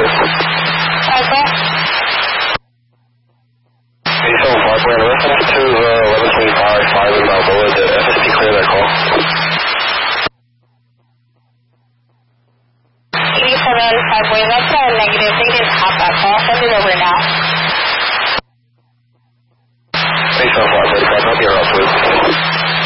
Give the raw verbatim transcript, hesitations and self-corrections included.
Five-way. eighty-seven five-way, in reference to the eleven twenty-five five in Balboa, did F S P clear that call? eighty-seven five-way, that's a negative. They didn't have that call. Send it over now.